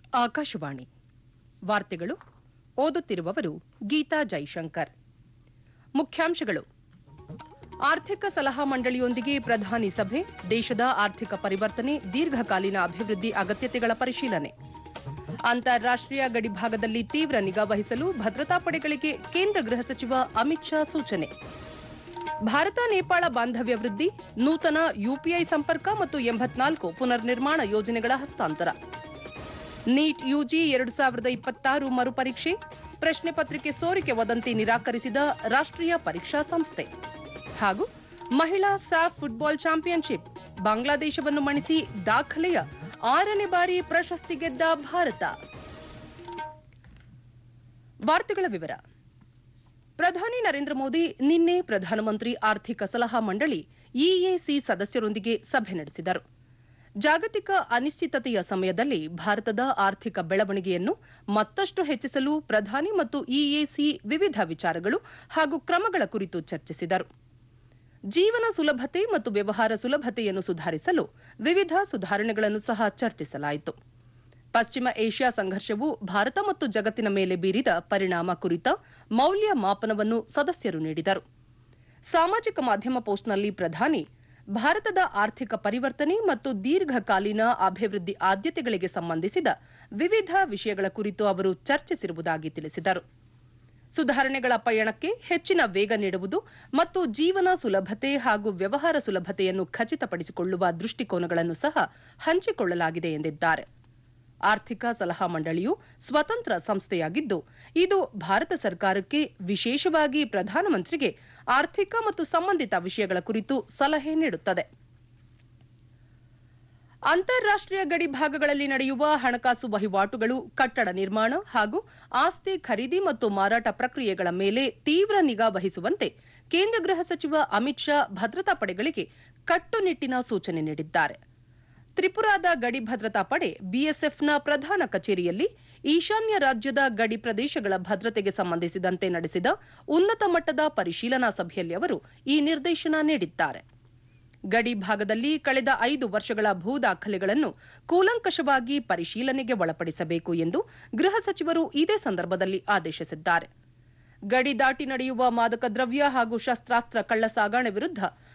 ಆಕಾಶವಾಣಿ ವಾರ್ತೆಗಳು ಓದುತ್ತಿರುವವರು ಗೀತಾ ಜೈಶಂಕರ್. ಮುಖ್ಯಾಂಶಗಳು: ಆರ್ಥಿಕ ಸಲಹಾ ಮಂಡಳಿಯೊಂದಿಗೆ ಪ್ರಧಾನಿ ಸಭೆ, ದೇಶದ ಆರ್ಥಿಕ ಪರಿವರ್ತನೆ, ದೀರ್ಘಕಾಲೀನ ಅಭಿವೃದ್ಧಿ ಅಗತ್ಯತೆಗಳ ಪರಿಶೀಲನೆ. ಅಂತಾರಾಷ್ಟೀಯ ಗಡಿಭಾಗದಲ್ಲಿ ತೀವ್ರ ನಿಗಾ ವಹಿಸಲು ಭದ್ರತಾ ಪಡೆಗಳಿಗೆ ಕೇಂದ್ರ ಗೃಹ ಸಚಿವ ಅಮಿತ್ ಶಾ ಸೂಚನೆ. ಭಾರತ ನೇಪಾಳ ಬಾಂಧವ್ಯ ವೃದ್ಧಿ, ನೂತನ ಯುಪಿಐ ಸಂಪರ್ಕ ಮತ್ತು 84 ಪುನರ್ ನಿರ್ಮಾಣ ಯೋಜನೆಗಳ ಹಸ್ತಾಂತರ. ನೀಟ್ ಯುಜಿ 2026 ಮರುಪರೀಕ್ಷೆ, ಪ್ರಶ್ನೆ ಪತ್ರಿಕೆ ಸೋರಿಕೆ ವದಂತಿ ನಿರಾಕರಿಸಿದ ರಾಷ್ಟೀಯ ಪರೀಕ್ಷಾ ಸಂಸ್ಥೆ. ಹಾಗೂ ಮಹಿಳಾ ಸ್ಯಾಫ್ ಫುಟ್ಬಾಲ್ ಚಾಂಪಿಯನ್ಶಿಪ್, ಬಾಂಗ್ಲಾದೇಶವನ್ನು ಮಣಿಸಿ ದಾಖಲೆಯ 6ನೇ ಬಾರಿ ಪ್ರಶಸ್ತಿ ಗೆದ್ದ ಭಾರತ. ವಾರ್ತೆಗಳ ವಿವರ. ಪ್ರಧಾನಿ ನರೇಂದ್ರ ಮೋದಿ ನಿನ್ನೆ ಪ್ರಧಾನಮಂತ್ರಿ ಆರ್ಥಿಕ ಸಲಹಾ ಮಂಡಳಿ ಇಎಸಿ ಸದಸ್ಯರೊಂದಿಗೆ ಸಭೆ ನಡೆಸಿದರು. ಜಾಗತಿಕ ಅನಿಶ್ಚಿತತೆಯ ಸಮಯದಲ್ಲಿ ಭಾರತದ ಆರ್ಥಿಕ ಬೆಳವಣಿಗೆಯನ್ನು ಮತ್ತಷ್ಟು ಹೆಚ್ಚಿಸಲು ಪ್ರಧಾನಿ ಮತ್ತು ಇಎಸಿ ವಿವಿಧ ವಿಚಾರಗಳು ಹಾಗೂ ಕ್ರಮಗಳ ಕುರಿತು ಚರ್ಚಿಸಿದರು. ಜೀವನ ಸುಲಭತೆ ಮತ್ತು ವ್ಯವಹಾರ ಸುಲಭತೆಯನ್ನು ಸುಧಾರಿಸಲು ವಿವಿಧ ಸುಧಾರಣೆಗಳನ್ನು ಸಹ ಚರ್ಚಿಸಲಾಯಿತು. ಪಶ್ಚಿಮ ಏಷ್ಯಾ ಸಂಘರ್ಷವು ಭಾರತ ಮತ್ತು ಜಗತ್ತಿನ ಮೇಲೆ ಬೀರಿದ ಪರಿಣಾಮ ಕುರಿತ ಮೌಲ್ಯ ಮಾಪನವನ್ನು ಸದಸ್ಯರು ನೀಡಿದರು. ಸಾಮಾಜಿಕ ಮಾಧ್ಯಮ ಪೋಸ್ಟ್ನಲ್ಲಿ ಪ್ರಧಾನಿ ಭಾರತದ ಆರ್ಥಿಕ ಪರಿವರ್ತನೆ ಮತ್ತು ದೀರ್ಘಕಾಲೀನ ಅಭಿವೃದ್ಧಿ ಆದ್ಯತೆಗಳಿಗೆ ಸಂಬಂಧಿಸಿದ ವಿವಿಧ ವಿಷಯಗಳ ಕುರಿತು ಅವರು ಚರ್ಚಿಸಿರುವುದಾಗಿ ತಿಳಿಸಿದರು. ಸುಧಾರಣೆಗಳ ಪಯಣಕ್ಕೆ ಹೆಚ್ಚಿನ ವೇಗ ನೀಡುವುದು ಮತ್ತು ಜೀವನ ಸುಲಭತೆ ಹಾಗೂ ವ್ಯವಹಾರ ಸುಲಭತೆಯನ್ನು ಖಚಿತಪಡಿಸಿಕೊಳ್ಳುವ ದೃಷ್ಟಿಕೋನಗಳನ್ನು ಸಹ ಹಂಚಿಕೊಳ್ಳಲಾಗಿದೆ ಎಂದಿದ್ದಾರೆ. ಆರ್ಥಿಕ ಸಲಹಾ ಮಂಡಳಿಯು ಸ್ವತಂತ್ರ ಸಂಸ್ಥೆಯಾಗಿದ್ದು, ಇದು ಭಾರತ ಸರ್ಕಾರಕ್ಕೆ, ವಿಶೇಷವಾಗಿ ಪ್ರಧಾನಮಂತ್ರಿಗೆ ಆರ್ಥಿಕ ಮತ್ತು ಸಂಬಂಧಿತ ವಿಷಯಗಳ ಕುರಿತು ಸಲಹೆ ನೀಡುತ್ತದೆ. ಅಂತಾರಾಷ್ಟೀಯ ಗಡಿ ಭಾಗಗಳಲ್ಲಿ ನಡೆಯುವ ಹಣಕಾಸು ವಹಿವಾಟುಗಳು, ಕಟ್ಟಡ ನಿರ್ಮಾಣ ಹಾಗೂ ಆಸ್ತಿ ಖರೀದಿ ಮತ್ತು ಮಾರಾಟ ಪ್ರಕ್ರಿಯೆಗಳ ಮೇಲೆ ತೀವ್ರ ನಿಗಾ ವಹಿಸುವಂತೆ ಕೇಂದ್ರ ಗೃಹ ಸಚಿವ ಅಮಿತ್ ಶಾ ಭದ್ರತಾ ಪಡೆಗಳಿಗೆ ಕಟ್ಟುನಿಟ್ಟಿನ ಸೂಚನೆ ನೀಡಿದ್ದಾರೆ. ತ್ರಿಪುರಾದ ಗಡಿ ಭದ್ರತಾ ಪಡೆ ಬಿಎಸ್ಎಫ್ನ ಪ್ರಧಾನ ಕಚೇರಿಯಲ್ಲಿ ಈಶಾನ್ಯ ರಾಜ್ಯದ ಗಡಿ ಪ್ರದೇಶಗಳ ಭದ್ರತೆಗೆ ಸಂಬಂಧಿಸಿದಂತೆ ನಡೆಸಿದ ಉನ್ನತ ಮಟ್ಟದ ಪರಿಶೀಲನಾ ಸಭೆಯಲ್ಲಿ ಅವರು ಈ ನಿರ್ದೇಶನ ನೀಡಿದ್ದಾರೆ. ಗಡಿ ಭಾಗದಲ್ಲಿ ಕಳೆದ 5 ವರ್ಷಗಳ ಭೂ ದಾಖಲೆಗಳನ್ನು ಕೂಲಂಕಷವಾಗಿ ಪರಿಶೀಲನೆಗೆ ಒಳಪಡಿಸಬೇಕು ಎಂದು ಗೃಹ ಸಚಿವರು ಇದೇ ಸಂದರ್ಭದಲ್ಲಿ ಆದೇಶಿಸಿದ್ದಾರೆ. ಗಡಿ ದಾಟಿ ನಡೆಯುವ ಮಾದಕ ದ್ರವ್ಯ ಹಾಗೂ ಶಸ್ತ್ರಾಸ್ತ್ರ ಕಳ್ಳಸಾಗಣೆ ವಿರುದ್ಧ